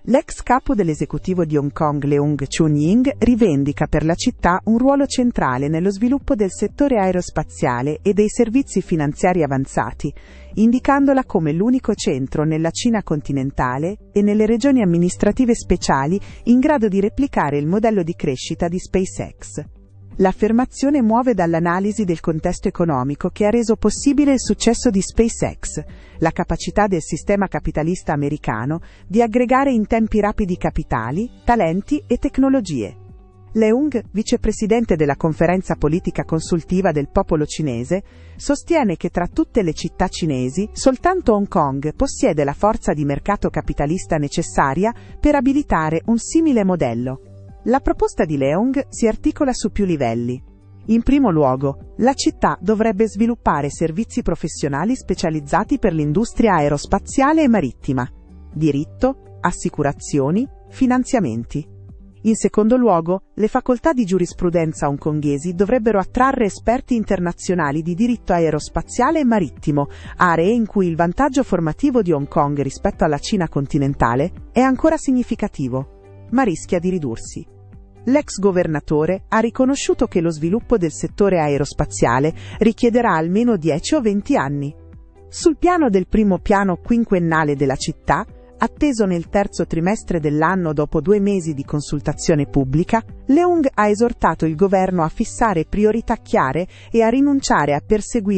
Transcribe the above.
L'ex capo dell'esecutivo di Hong Kong Leung Chun-ying rivendica per la città un ruolo centrale nello sviluppo del settore aerospaziale e dei servizi finanziari avanzati, indicandola come l'unico centro nella Cina continentale e nelle regioni amministrative speciali in grado di replicare il modello di crescita di SpaceX. L'affermazione muove dall'analisi del contesto economico che ha reso possibile il successo di SpaceX, la capacità del sistema capitalista americano di aggregare in tempi rapidi capitali, talenti e tecnologie. Leung, vicepresidente della Conferenza Politica Consultiva del Popolo Cinese, sostiene che tra tutte le città cinesi soltanto Hong Kong possiede la forza di mercato capitalista necessaria per abilitare un simile modello. La proposta di Leung si articola su più livelli. In primo luogo, la città dovrebbe sviluppare servizi professionali specializzati per l'industria aerospaziale e marittima, diritto, assicurazioni, finanziamenti. In secondo luogo, le facoltà di giurisprudenza hongkonghesi dovrebbero attrarre esperti internazionali di diritto aerospaziale e marittimo, aree in cui il vantaggio formativo di Hong Kong rispetto alla Cina continentale è ancora significativo, ma rischia di ridursi. L'ex governatore ha riconosciuto che lo sviluppo del settore aerospaziale richiederà almeno 10 o 20 anni. Sul piano del primo piano quinquennale della città, atteso nel terzo trimestre dell'anno dopo 2 mesi di consultazione pubblica, Leung ha esortato il governo a fissare priorità chiare e a rinunciare a perseguire